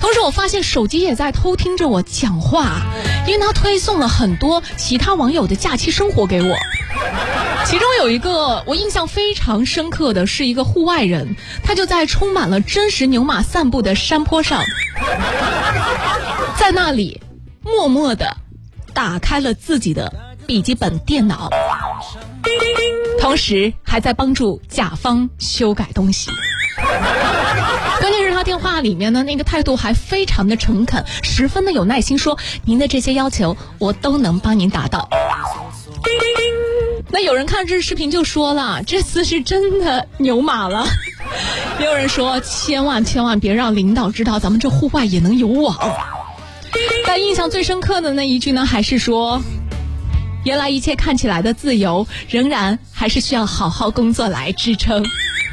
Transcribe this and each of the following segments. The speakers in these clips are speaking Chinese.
同时我发现手机也在偷听着我讲话，因为他推送了很多其他网友的假期生活给我。其中有一个我印象非常深刻的是一个户外人，他就在充满了真实牛马散步的山坡上，在那里默默地打开了自己的笔记本电脑，同时还在帮助甲方修改东西。关键是他电话里面的那个态度还非常的诚恳，十分的有耐心，说您的这些要求我都能帮您达到。那有人看这视频就说了，这次是真的牛马了。也有人说千万别让领导知道咱们这户外也能有网。但印象最深刻的那一句呢，还是说原来一切看起来的自由，仍然还是需要好好工作来支撑。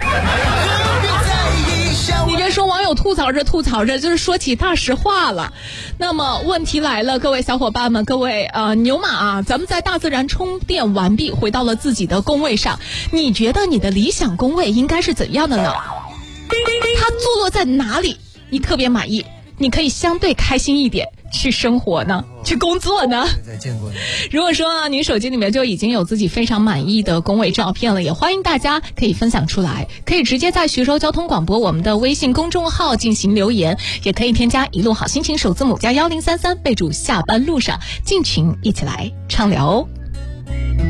你别说网友吐槽着就是说起大实话了。那么问题来了，各位小伙伴们，各位牛马啊，咱们在大自然充电完毕，回到了自己的工位上，你觉得你的理想工位应该是怎样的呢？它坐落在哪里你特别满意，你可以相对开心一点去生活呢，去工作呢？如果说您手机里面就已经有自己非常满意的工位照片了，也欢迎大家可以分享出来，可以直接在徐州交通广播我们的微信公众号进行留言，也可以添加一路好心情首字母加1033，备注下班路上，进群一起来畅聊哦。